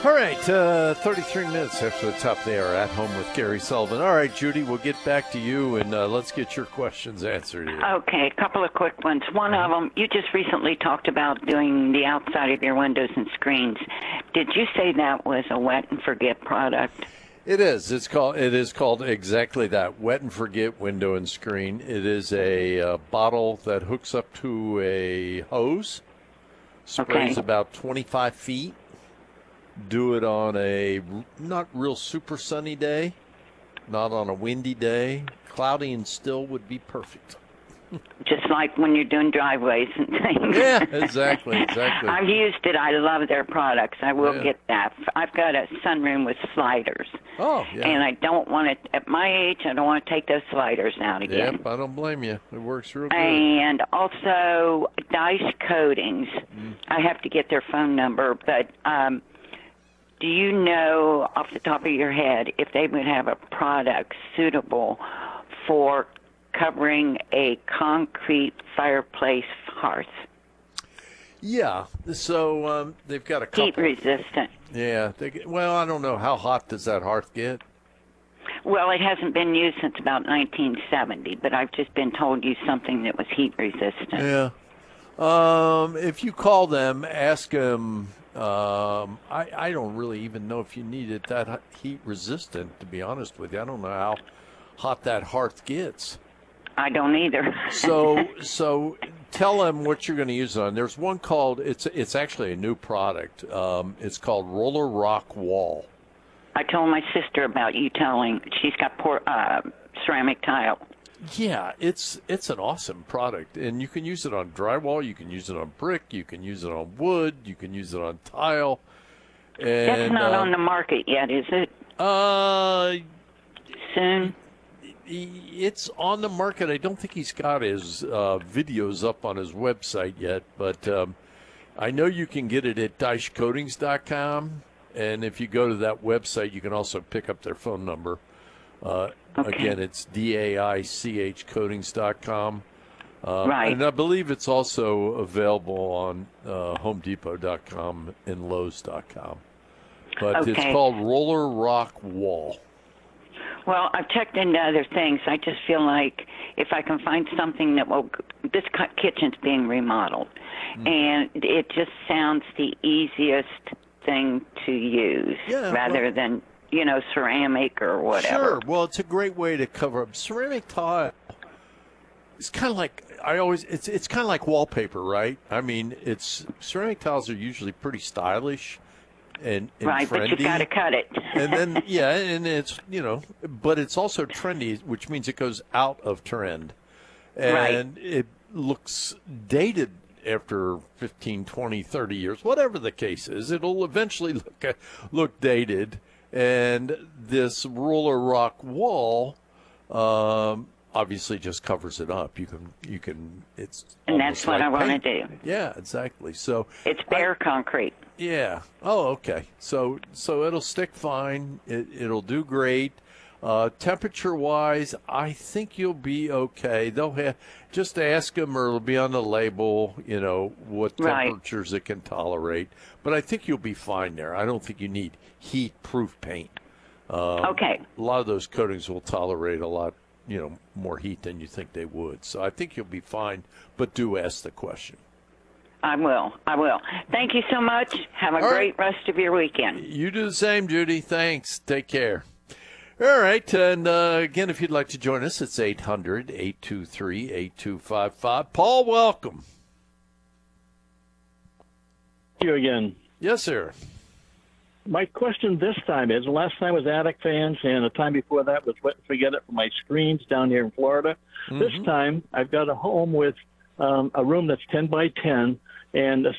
All right, 33 minutes after the top of the hour, At Home with Gary Sullivan. All right, Judy, we'll get back to you, and let's get your questions answered here. Okay, a couple of quick ones. One of them, you just recently talked about doing the outside of your windows and screens. Did you say that was a wet and forget product? It is. It is called exactly that, Wet and Forget Window and Screen. It is a bottle that hooks up to a hose, sprays about 25 feet. Do it on a not real super sunny day, not on a windy day. Cloudy and still would be perfect. Just like when you're doing driveways and things. Yeah, exactly. I've used it. I love their products. I will get that. I've got a sunroom with sliders. Oh, yeah. And I don't want to, at my age, I don't want to take those sliders out again. Yep, I don't blame you. It works real good. And also, Dice Coatings. I have to get their phone number, but do you know off the top of your head if they would have a product suitable for covering a concrete fireplace hearth? Yeah, so they've got a couple. Heat resistant. Yeah, well, I don't know. How hot does that hearth get? Well, it hasn't been used since about 1970, but I've just been told use something that was heat resistant. Yeah. If you call them, ask them. I don't really even know if you need it that heat resistant, to be honest with you. I don't know how hot that hearth gets. I don't either. So tell them what you're going to use it on. There's one called, it's actually a new product. It's called Roller Rock Wall. I told my sister about you telling. She's got ceramic tile. Yeah, it's an awesome product, and you can use it on drywall, you can use it on brick, you can use it on wood, you can use it on tile. And, that's not on the market yet, is it? Soon? It's on the market. I don't think he's got his videos up on his website yet, but I know you can get it at DiceCoatings.com, and if you go to that website, you can also pick up their phone number. Again, it's DAICH Coatings.com. Right. And I believe it's also available on HomeDepot.com and Lowe's.com. But it's called Roller Rock Wall. Well, I've checked into other things. I just feel like if I can find something that will, this kitchen's being remodeled, and it just sounds the easiest thing to use rather than, ceramic or whatever. Sure. Well, it's a great way to cover up. Ceramic tile, it's kind of like, it's kind of like wallpaper, right? I mean, ceramic tiles are usually pretty stylish and right, trendy. But you've got to cut it. And then, and it's, but it's also trendy, which means it goes out of trend. And it looks dated after 15, 20, 30 years, whatever the case is. It'll eventually look dated. And this Roller Rock Wall obviously just covers it up. You can. It's and that's what I want to do. Yeah, exactly. So it's bare concrete. Yeah. Oh, okay. So it'll stick fine. It'll do great. Temperature-wise, I think you'll be okay. They'll have just ask them, or it'll be on the label. What temperatures it can tolerate. But I think you'll be fine there. I don't think you need heat-proof paint. A lot of those coatings will tolerate a lot, more heat than you think they would. So I think you'll be fine. But do ask the question. I will. Thank you so much. Have a great rest of your weekend. You do the same, Judy. Thanks. Take care. All right. And again, if you'd like to join us, it's 800-823-8255. Paul, welcome. Thank you again. Yes, sir. My question this time is, the last time was attic fans, and the time before that was Wet and Forget It for my screens down here in Florida. This time, I've got a home with a room that's 10 by 10, and